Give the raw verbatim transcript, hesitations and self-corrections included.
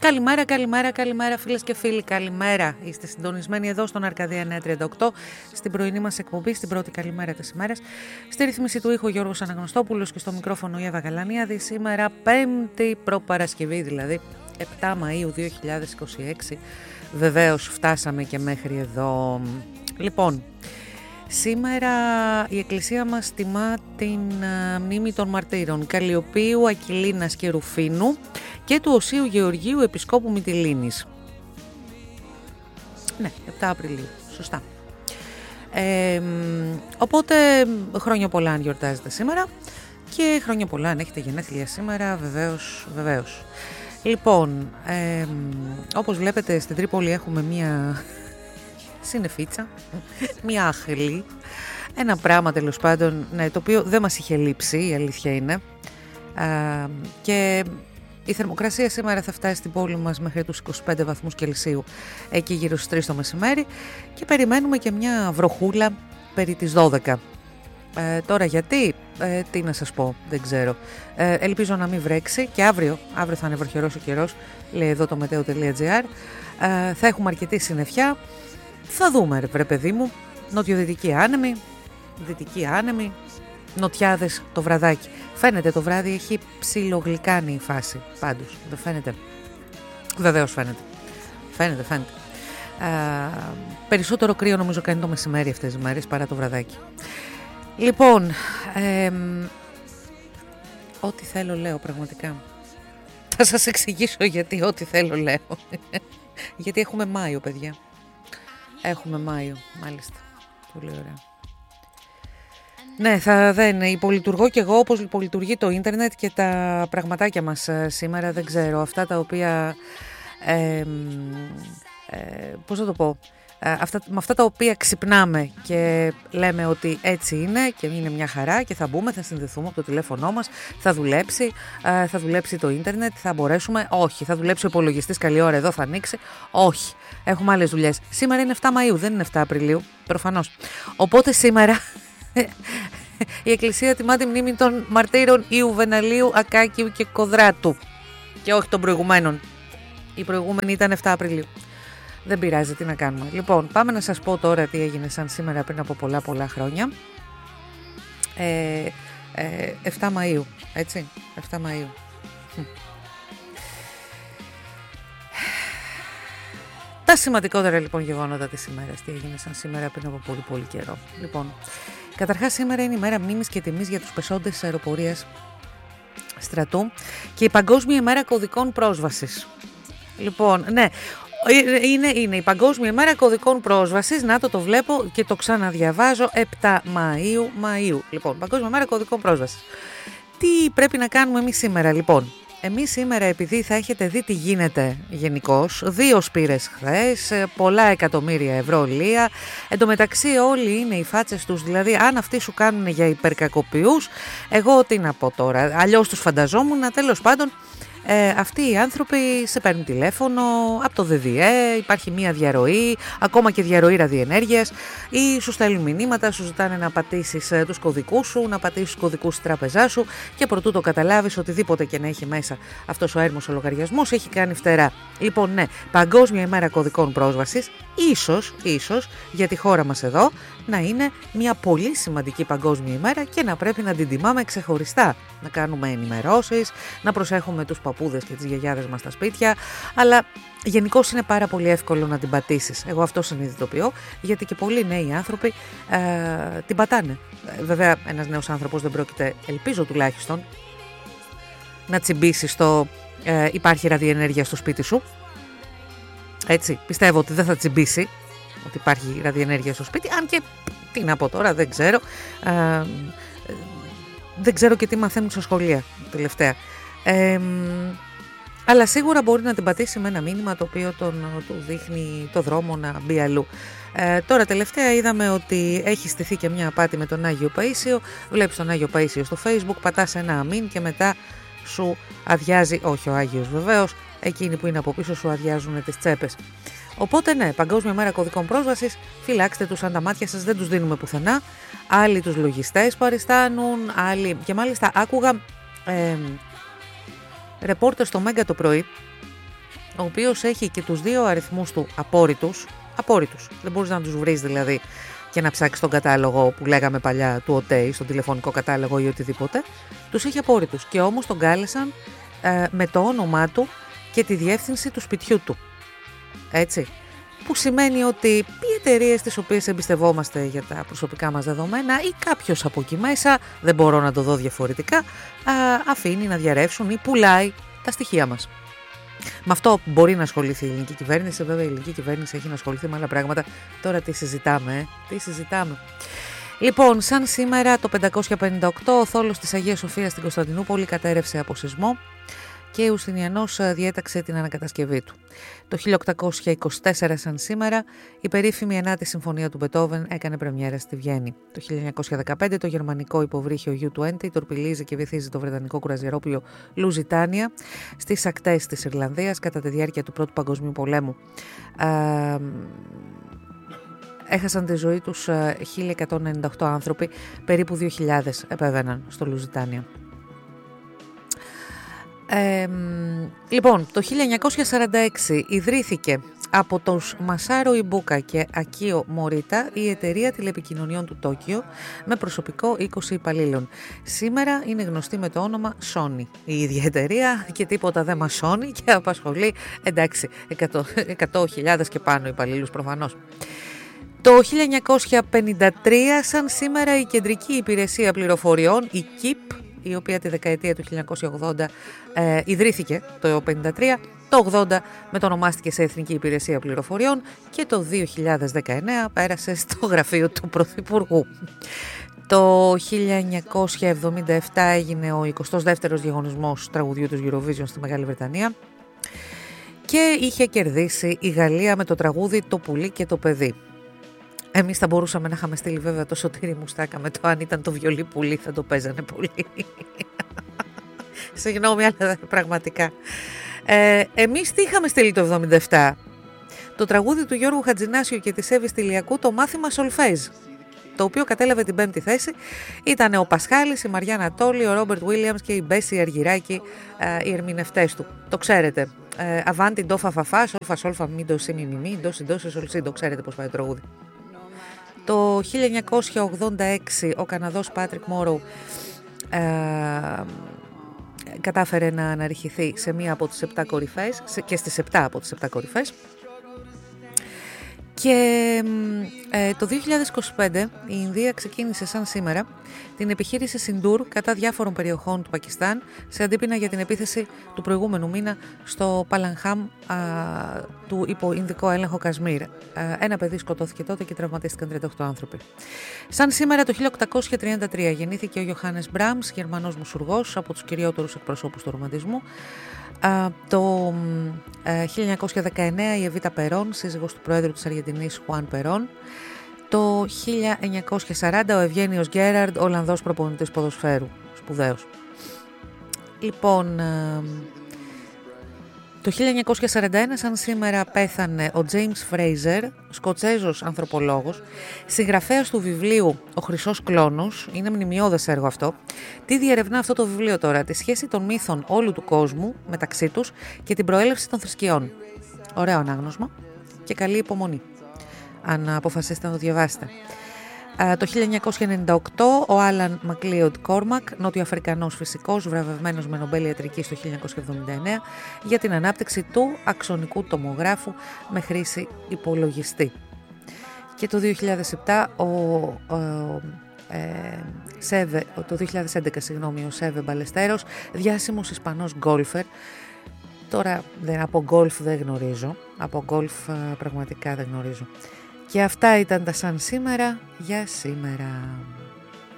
Καλημέρα, καλημέρα, καλημέρα φίλες και φίλοι, καλημέρα. Είστε συντονισμένοι εδώ στον Αρκαδία εννιακόσια τριάντα οκτώ, στην πρωινή μας εκπομπή, στην πρώτη καλημέρα της ημέρας. Στη ρύθμιση του ήχου Γιώργος Αναγνωστόπουλος και στο μικρόφωνο η Εύα Γαλανίαδη. Σήμερα Πέμπτη προπαρασκευή, δηλαδή επτά Μαΐου δύο χιλιάδες είκοσι έξι. Βεβαίως φτάσαμε και μέχρι εδώ. Λοιπόν, σήμερα η Εκκλησία μας τιμά την uh, μνήμη των μαρτύρων Καλλιοπίου, Ακυλίνας και Ρουφίνου και του Οσίου Γεωργίου Επισκόπου Μυτιλήνης. Ναι, επτά Απριλίου, σωστά. Ε, οπότε χρόνια πολλά αν γιορτάζετε σήμερα και χρόνια πολλά αν έχετε γενέθλια σήμερα, βεβαίως, βεβαίως. Λοιπόν, ε, όπως βλέπετε στην Τρίπολη έχουμε μία συννεφίτσα, μία άχελη, ένα πράγμα τέλος πάντων, ναι, το οποίο δεν μας είχε λείψει, η αλήθεια είναι. Ε, και η θερμοκρασία σήμερα θα φτάσει στην πόλη μας μέχρι τους είκοσι πέντε βαθμούς Κελσίου, εκεί γύρω στις τρεις το μεσημέρι, και περιμένουμε και μια βροχούλα περί τις δώδεκα. Ε, τώρα γιατί, ε, τι να σας πω, δεν ξέρω. Ε, ελπίζω να μην βρέξει και αύριο, αύριο θα είναι βροχερός ο καιρός, λέει εδώ το meteo.gr. Ε, θα έχουμε αρκετή συννεφιά. Θα δούμε ρε, ρε παιδί μου, νοτιοδυτική άνεμη, δυτική άνεμη, νοτιάδες το βραδάκι. Φαίνεται το βράδυ, έχει ψιλογλυκάνει η φάση πάντως, δεν φαίνεται? Βεβαίως φαίνεται, φαίνεται, φαίνεται. Ε, περισσότερο κρύο νομίζω κάνει το μεσημέρι αυτές τις μέρες παρά το βραδάκι. Λοιπόν, ε, ό,τι θέλω λέω πραγματικά. Θα σας εξηγήσω γιατί ό,τι θέλω λέω. Γιατί έχουμε Μάιο, παιδιά. Έχουμε Μάιο, μάλιστα. Πολύ ωραία. Ναι, θα δεν υπολειτουργώ κι εγώ όπως υπολειτουργεί το ίντερνετ και τα πραγματάκια μας σήμερα, δεν ξέρω. Αυτά τα οποία, ε, ε, πώς θα το πω, Αυτά, με αυτά τα οποία ξυπνάμε και λέμε ότι έτσι είναι και είναι μια χαρά και θα μπούμε, θα συνδεθούμε από το τηλέφωνό μας, θα δουλέψει, θα δουλέψει το ίντερνετ, θα μπορέσουμε, όχι, θα δουλέψει ο υπολογιστής, καλή ώρα εδώ θα ανοίξει, όχι, έχουμε άλλες δουλειές. Σήμερα είναι επτά Μαΐου, δεν είναι επτά Απριλίου, προφανώς. Οπότε σήμερα η Εκκλησία τιμά τη μνήμη των μαρτύρων Ιου, Βεναλίου, Ακάκιου και Κοδράτου και όχι των προηγουμένων. Η προηγούμενη ήταν επτά Απριλίου. Δεν πειράζει, τι να κάνουμε. Λοιπόν, πάμε να σας πω τώρα τι έγινε σαν σήμερα πριν από πολλά πολλά χρόνια. Ε, ε, επτά Μαΐου, έτσι, επτά Μαΐου. Τα σημαντικότερα λοιπόν γεγονότα της ημέρας, τι έγινε σαν σήμερα πριν από πολύ πολύ καιρό. Λοιπόν, καταρχάς σήμερα είναι η μέρα μνήμης και τιμής για τους πεσόντες της αεροπορίας στρατού και η Παγκόσμια ημέρα κωδικών πρόσβασης. Λοιπόν, ναι, Είναι, είναι η Παγκόσμια ημέρα κωδικών πρόσβασης. Να το το βλέπω και το ξαναδιαβάζω. επτά Μαΐου, Μαΐου. Λοιπόν, Παγκόσμια ημέρα κωδικών πρόσβασης. Τι πρέπει να κάνουμε εμείς σήμερα, λοιπόν? Εμείς σήμερα, επειδή θα έχετε δει τι γίνεται γενικώς, δύο σπήρες χθες, πολλά εκατομμύρια ευρώ λία. Εν τω μεταξύ όλοι είναι οι φάτσες τους, δηλαδή αν αυτοί σου κάνουν για υπερκακοποιούς, εγώ τι να πω τώρα, αλλιώς τους φανταζόμουν, τέλος πάντων. Ε, αυτοί οι άνθρωποι σε παίρνουν τηλέφωνο από το ΔΔΕ, υπάρχει μία διαρροή, ακόμα και διαρροή ραδιενέργειας, ή σου στέλνουν μηνύματα, σου ζητάνε να πατήσεις ε, τους κωδικούς σου, να πατήσεις τους κωδικούς της τράπεζάς σου και προτού το καταλάβεις, οτιδήποτε και να έχει μέσα αυτός ο έρμος ο λογαριασμός έχει κάνει φτερά. Λοιπόν, ναι, Παγκόσμια ημέρα κωδικών πρόσβασης, ίσως, ίσως για τη χώρα μας εδώ να είναι μια πολύ σημαντική παγκόσμια ημέρα και να πρέπει να την τιμάμε ξεχωριστά. Να κάνουμε ενημερώσεις, να προσέχουμε τους παππούδες και τις γιαγιάδες μας στα σπίτια, αλλά γενικώς είναι πάρα πολύ εύκολο να την πατήσεις. Εγώ αυτό συνειδητοποιώ, γιατί και πολλοί νέοι άνθρωποι ε, την πατάνε. Βέβαια, ένας νέος άνθρωπος δεν πρόκειται, ελπίζω τουλάχιστον, να τσιμπήσει στο ε, υπάρχει ραδιενέργεια στο σπίτι σου. Έτσι, πιστεύω ότι δεν θα τσιμπήσει ότι υπάρχει ραδιενέργεια στο σπίτι, αν και τι να πω τώρα, δεν ξέρω. Ε, δεν ξέρω και τι μαθαίνουν στα σχολεία τελευταία. Ε, αλλά σίγουρα μπορεί να την πατήσει με ένα μήνυμα το οποίο τον, του δείχνει το δρόμο να μπει αλλού. Ε, τώρα τελευταία είδαμε ότι έχει στηθεί και μια απάτη με τον Άγιο Παΐσιο. Βλέπεις τον Άγιο Παΐσιο στο Facebook, πατάς ένα αμήν και μετά σου αδειάζει, όχι ο Άγιος βεβαίως, εκείνοι που είναι από πίσω σου αδειάζουν τις τσέπες. Οπότε ναι, Παγκόσμια μέρα κωδικών πρόσβασης, φυλάξτε τους αν τα μάτια σας, δεν τους δίνουμε πουθενά. Άλλοι τους λογιστές που αριστάνουν, άλλοι... Και μάλιστα άκουγα ε, ρεπόρτερ στο Μέγκα το πρωί, ο οποίος έχει και τους δύο αριθμούς του απόρριτους, απόρριτους, δεν μπορείς να τους βρεις δηλαδή και να ψάξεις τον κατάλογο που λέγαμε παλιά του ΟΤΕΙ, στον τηλεφωνικό κατάλογο ή οτιδήποτε, τους έχει απόρριτους και όμως τον κάλεσαν ε, με το όνομά του και τη διεύθυνση του σπιτιού του. Έτσι. Που σημαίνει ότι οι εταιρείες τις οποίες εμπιστευόμαστε για τα προσωπικά μας δεδομένα ή κάποιος από εκεί μέσα, δεν μπορώ να το δω διαφορετικά, α, αφήνει να διαρρεύσουν ή πουλάει τα στοιχεία μας. Με αυτό μπορεί να ασχοληθεί η ελληνική κυβέρνηση. Βέβαια η ελληνική κυβέρνηση έχει να ασχοληθεί με άλλα πράγματα. Τώρα τι συζητάμε, ε? τι συζητάμε. Λοιπόν, σαν σήμερα το πεντακόσια πενήντα οκτώ ο θόλος της Αγίας Σοφίας στην Κωνσταντινούπολη κατέρευσε από σεισμό και ο Ιουστινιανός διέταξε την ανακατασκευή του. Το χίλια οκτακόσια είκοσι τέσσερα σαν σήμερα η περίφημη ενάτη συμφωνία του Μπετόβεν έκανε πρεμιέρα στη Βιέννη. Το χίλια εννιακόσια δεκαπέντε το γερμανικό υποβρύχιο γιου είκοσι τορπιλίζει και βυθίζει το βρετανικό κουραζιερόπλοιο Λουζιτάνια στις ακτές της Ιρλανδίας κατά τη διάρκεια του Πρώτου Παγκοσμίου Πολέμου. Α, έχασαν τη ζωή τους χίλια εκατόν ενενήντα οκτώ άνθρωποι, περίπου δύο χιλιάδες επέβαιναν στο Λουζιτάνια. Ε, λοιπόν, το χίλια εννιακόσια σαράντα έξι ιδρύθηκε από τους Μασάρο Ιμπούκα και Ακίο Μορίτα η εταιρεία τηλεπικοινωνιών του Τόκιο με προσωπικό είκοσι υπαλλήλων. Σήμερα είναι γνωστή με το όνομα Sony η ίδια εταιρεία και τίποτα δεν μασώνει και απασχολεί, εντάξει, εκατό χιλιάδες και πάνω υπαλλήλους προφανώς. Το χίλια εννιακόσια πενήντα τρία σαν σήμερα η Κεντρική Υπηρεσία Πληροφοριών, η ΚΙΠ, η οποία τη δεκαετία του χίλια εννιακόσια ογδόντα ε, ιδρύθηκε το πενήντα τρία, το ογδόντα μετονομάστηκε σε Εθνική Υπηρεσία Πληροφοριών και το δύο χιλιάδες δεκαεννέα πέρασε στο γραφείο του Πρωθυπουργού. Το χίλια εννιακόσια εβδομήντα επτά έγινε ο εικοστός δεύτερος διαγωνισμός τραγουδιού του Eurovision στη Μεγάλη Βρετανία και είχε κερδίσει η Γαλλία με το τραγούδι «Το πουλί και το παιδί». Εμείς θα μπορούσαμε να είχαμε στείλει βέβαια το Σωτήρι Μουστάκα με το «Αν ήταν το βιολί πουλί» θα το παίζανε πολύ. Συγγνώμη, αλλά πραγματικά. Ε, εμείς τι είχαμε στείλει το εβδομήντα επτά? Το τραγούδι του Γιώργου Χατζηνάσιου και της Εύης Τηλιακού, το «Μάθημα Σολφέζ», το οποίο κατέλαβε την πέμπτη θέση. Ήταν ο Πασχάλης, η Μαριάννα Τόλη, ο Ρόμπερτ Βίλιαμς και η Μπέση Αργυράκη, ε, οι ερμηνευτές του. Το ξέρετε. Ε, Αβάντι, ντο φαφαφά, σόλφα σόλφα, μη ντο σι μη μη μη, ντο σι ντο σι σολσί, το ξέρετε πώς πάει το τραγούδι. Το χίλια εννιακόσια ογδόντα έξι ο Καναδός Πάτρικ Μόρο ε, κατάφερε να αναρριχηθεί σε μία από τις επτά κορυφές και στις επτά από τις επτά κορυφές. Και ε, το δύο χιλιάδες είκοσι πέντε η Ινδία ξεκίνησε σαν σήμερα την επιχείρηση Σιντούρ κατά διάφορων περιοχών του Πακιστάν σε αντίπεινα για την επίθεση του προηγούμενου μήνα στο Παλανχάμ α, του υπό Ινδικό έλεγχο Κασμίρ. Α, ένα παιδί σκοτώθηκε τότε και τραυματίστηκαν τριάντα οκτώ άνθρωποι. Σαν σήμερα το χίλια οκτακόσια τριάντα τρία γεννήθηκε ο Ιωάννης Μπράμς, Γερμανός μουσουργός, από τους κυριότερους εκπροσώπους του ρομαντισμού. Uh, το uh, χίλια εννιακόσια δεκαεννέα η Εβίτα Περόν, σύζυγος του Προέδρου της Αργεντινής Χουάν Περόν. Το χίλια εννιακόσια σαράντα ο Ευγένιος Γκέραρντ, Ολλανδός προπονητής ποδοσφαίρου, σπουδαίος. Λοιπόν, uh, το χίλια εννιακόσια σαράντα ένα σαν σήμερα πέθανε ο Τζέιμς Φρέιζερ, Σκοτσέζος ανθρωπολόγος, συγγραφέας του βιβλίου «Ο Χρυσός Κλόνος», είναι μνημειώδες έργο αυτό. Τι διερευνά αυτό το βιβλίο τώρα? Τη σχέση των μύθων όλου του κόσμου μεταξύ τους και την προέλευση των θρησκειών. Ωραίο ανάγνωσμα και καλή υπομονή, αν αποφασίσετε να το διαβάσετε. Το χίλια εννιακόσια ενενήντα οκτώ ο Άλαν Μακλίοντ Κόρμακ, νότιο-αφρικανός φυσικός, βραβευμένος με Νομπέλ Ιατρικής το χίλια εννιακόσια εβδομήντα εννέα για την ανάπτυξη του αξονικού τομογράφου με χρήση υπολογιστή. Και το δύο χιλιάδες επτά ο, ο, ε, Σέβε, το δύο χιλιάδες έντεκα συγγνώμη, ο Σέβε Μπαλεστέρος, διάσημος Ισπανός γκόλφερ. Τώρα δεν, από γκόλφ δεν γνωρίζω, από γκόλφ πραγματικά δεν γνωρίζω. Και αυτά ήταν τα σαν σήμερα για σήμερα.